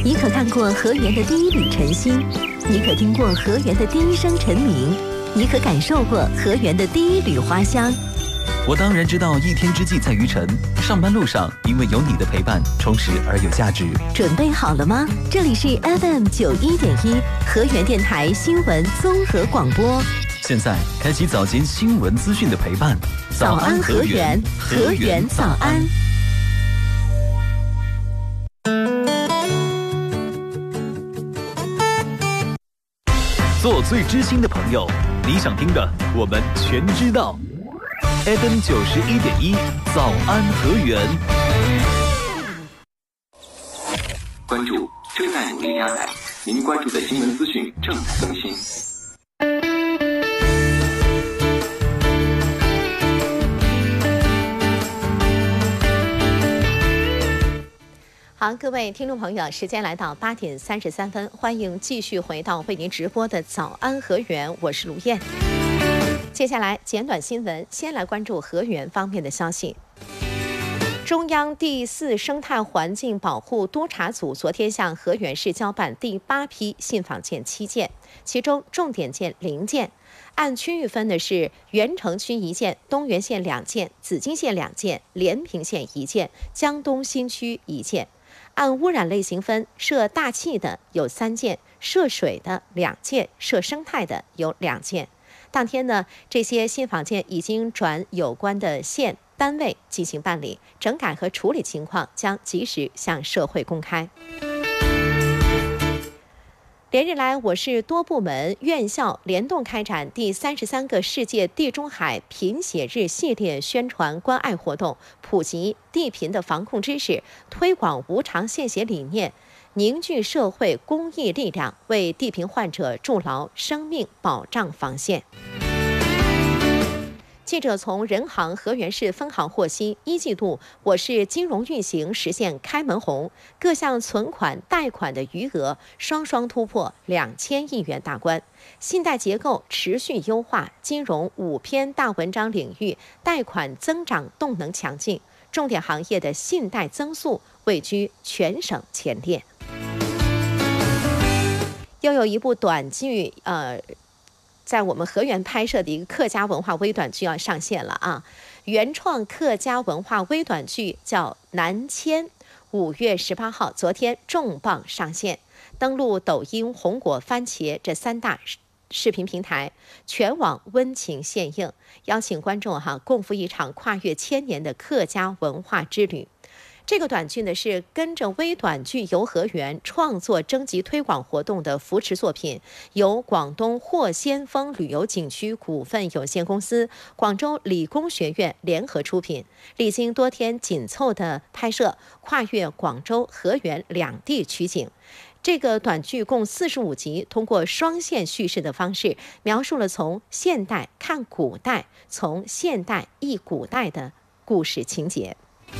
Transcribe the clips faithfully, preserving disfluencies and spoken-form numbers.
你可看过河源的第一缕晨星？你可听过河源的第一声晨鸣？你可感受过河源的第一缕花香？ 我当然知道一天之计在于晨，上班路上因为有你的陪伴，充实而有价值。 准备好了吗？这里是 F M 九一点一河源电台新闻综合广播。 现在开启早间新闻资讯的陪伴。 早安河源，河源早安。 做最知心的朋友，你想听的我们全知道。F M 九十一点一，早安河源。 关注正在努力加载，您关注的新闻资讯正在更新。 好，各位听众朋友，时间来到八点三十三分，欢迎继续回到为您直播的早安河源，我是卢燕。接下来简短新闻，先来关注河源方面的消息。中央第四生态环境保护督察组昨天向河源市交办第八批信访件七件，其中重点件零件。按区域分的是原城区一件，东源县两件，紫金县两件，连平县一件，江东新区一件。按污染类型分，涉大气的有三件，涉水的两件，涉生态的有两件。当天呢，这些信访件已经转有关的县单位进行办理，整改和处理情况将及时向社会公开。连日来，我市多部门院校联动开展第三十三个世界地中海贫血日系列宣传关爱活动，普及地贫的防控知识，推广无偿献血理念，凝聚社会公益力量，为地贫患者筑牢生命保障防线。记者从人行河源市分行获悉，一季度我市金融运行实现开门红，各项存款、贷款的余额双双突破两千亿元大关，信贷结构持续优化，金融五篇大文章领域贷款增长动能强劲，重点行业的信贷增速位居全省前列。又有一部短剧，呃。在我们河源拍摄的一个客家文化微短剧要上线了啊！原创客家文化微短剧叫《南迁》，五月十八号，昨天重磅上线，登录抖音、红果、番茄这三大视频平台，全网温情献映，邀请观众哈共赴一场跨越千年的客家文化之旅。这个短剧呢是跟着微短剧游河源创作征集推广活动的扶持作品，由广东获先锋旅游景区股份有限公司、广州理工学院联合出品，历经多天紧凑的拍摄，跨越广州、河源两地取景。这个短剧共四十五集，通过双线叙事的方式，描述了从现代看古代，从现代忆古代的故事情节。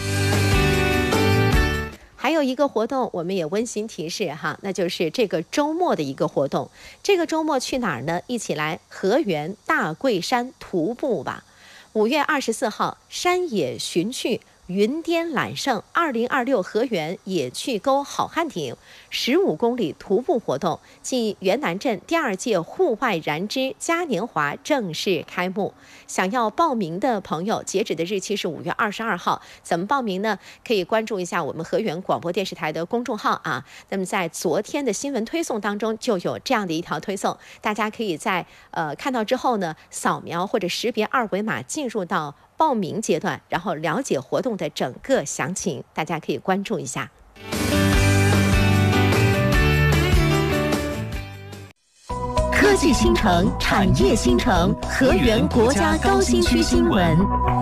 还有一个活动，我们也温馨提示哈，那就是这个周末的一个活动。这个周末去哪儿呢？一起来河源大桂山徒步吧。五月二十四号，山野寻趣，云巅揽胜二零二六河源野趣沟好汉顶十五公里徒步活动暨元南镇第二届户外燃脂嘉年华正式开幕。想要报名的朋友，截止的日期是五月二十二号。怎么报名呢？可以关注一下我们河源广播电视台的公众号啊。那么在昨天的新闻推送当中就有这样的一条推送，大家可以在呃看到之后呢，扫描或者识别二维码进入到报名阶段，然后了解活动的整个详情，大家可以关注一下。 科技新城，产业新城，河源国家高新区新闻。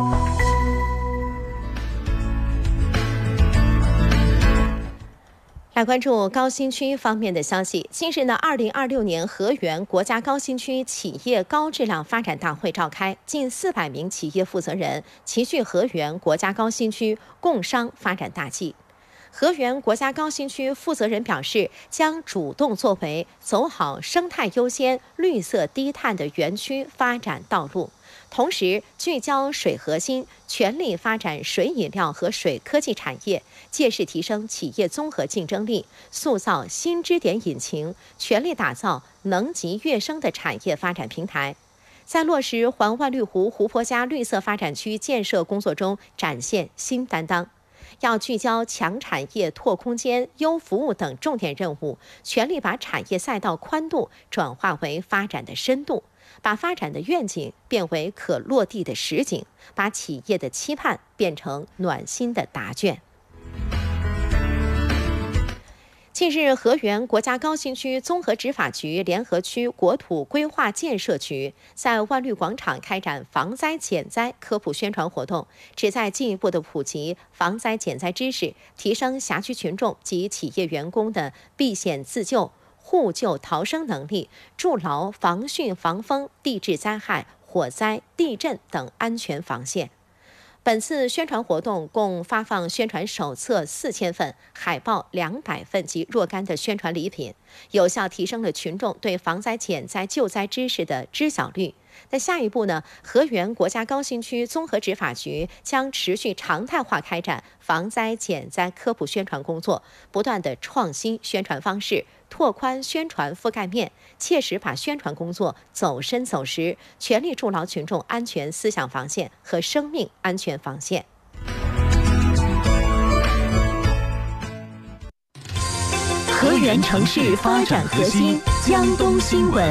来关注高新区方面的消息。近日呢，二零二六年河源国家高新区企业高质量发展大会召开，近四百名企业负责人齐聚河源国家高新区，共商发展大计。河源国家高新区负责人表示，将主动作为，走好生态优先、绿色低碳的园区发展道路。 同时聚焦水核心，全力发展水饮料和水科技产业，借势提升企业综合竞争力，塑造新支点引擎，全力打造能级跃升的产业发展平台。在落实环万绿湖湖泊加绿色发展区建设工作中展现新担当，要聚焦强产业、拓空间、优服务等重点任务，全力把产业赛道宽度转化为发展的深度，把发展的愿景变为可落地的实景，把企业的期盼变成暖心的答卷。近日，河源国家高新区综合执法局联合区国土规划建设局在万绿广场开展防灾减灾科普宣传活动，旨在进一步的普及防灾减灾知识，提升辖区群众及企业员工的避险自救、互救逃生能力，筑牢防汛防风、地质灾害、火灾、地震等安全防线。本次宣传活动共发放宣传手册四千份、海报两百份及若干的宣传礼品，有效提升了群众对防灾减灾救灾知识的知晓率。那下一步呢，河源国家高新区综合执法局将持续常态化开展防灾减灾科普宣传工作，不断的创新宣传方式，拓宽宣传覆盖面，切实把宣传工作走深走实，全力筑牢群众安全思想防线和生命安全防线。 河源城市发展核心，江东新闻。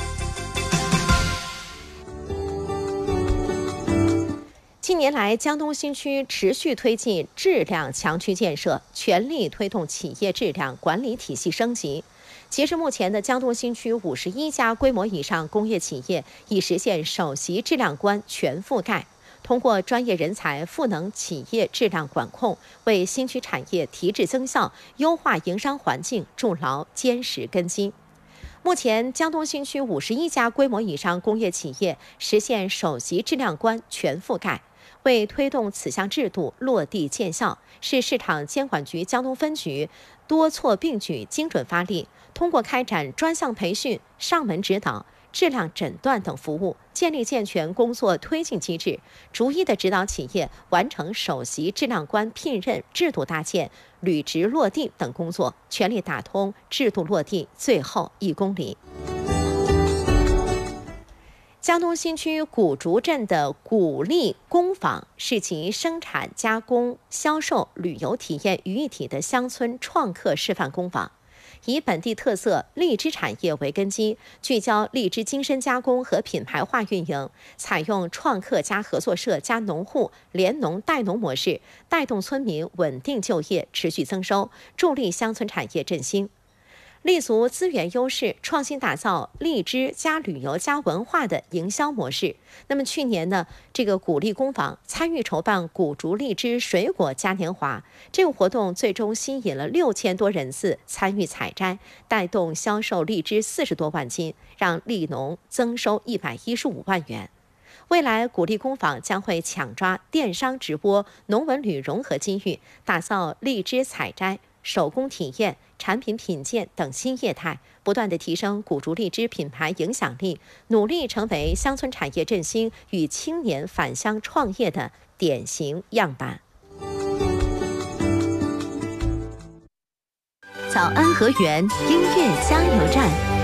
近年来，江东新区持续推进质量强区建设，全力推动企业质量管理体系升级。截至目前的江东新区五十一家规模以上工业企业已实现首席质量官全覆盖，通过专业人才赋能企业质量管控，为新区产业提质增效、优化营商环境筑牢坚实根基。目前，江东新区五十一家规模以上工业企业实现首席质量官全覆盖。为推动此项制度落地见效，市市场监管局江东分局多措并举、精准发力，通过开展专项培训、上门指导、质量诊断等服务，建立健全工作推进机制，逐一的指导企业完成首席质量官聘任、制度搭建、履职落地等工作，全力打通制度落地最后一公里。江东新区古竹镇的古力工坊是集生产、加工、销售、旅游体验于一体的乡村创客示范工坊，以本地特色荔枝产业为根基，聚焦荔枝精深加工和品牌化运营，采用创客加合作社加农户联农带农模式，带动村民稳定就业、持续增收，助力乡村产业振兴。立足资源优势，创新打造荔枝加旅游加文化的营销模式。那么去年呢，这个古荔工坊参与筹办古竹荔枝水果嘉年华，这个活动最终吸引了六千多人次参与采摘，带动销售荔枝四十多万斤，让荔农增收一百一十五万元。未来，古荔工坊将会抢抓电商直播、农文旅融合机遇，打造荔枝采摘、手工体验、产品品鉴等新业态，不断地提升古竹荔枝品牌影响力，努力成为乡村产业振兴与青年返乡创业的典型样板。 早安河源音乐加油站。